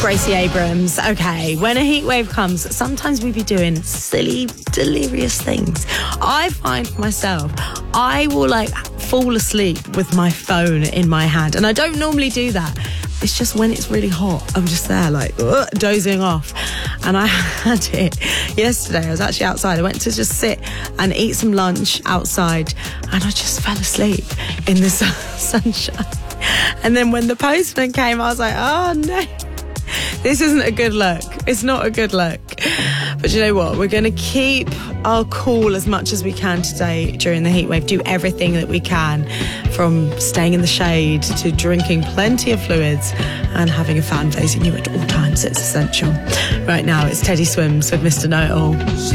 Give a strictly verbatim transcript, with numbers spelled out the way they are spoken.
Gracie Abrams. Okay, when a heat wave comes, sometimes we be doing silly, delirious things. I find myself, I will like fall asleep with my phone in my hand, and I don't normally do that. It's just when it's really hot, I'm just there like ugh, dozing off. And I had it yesterday. I was actually outside. I went to just sit and eat some lunch outside, and I just fell asleep in the sun- sunshine. And then when the postman came, I was like, oh no, this isn't a good look. It's not a good look. But you know what? We're going to keep our cool as much as we can today during the heat wave. Do everything that we can, from staying in the shade to drinking plenty of fluids and having a fan facing you at all times. It's essential. Right now, it's Teddy Swims with Mister Know-It-All.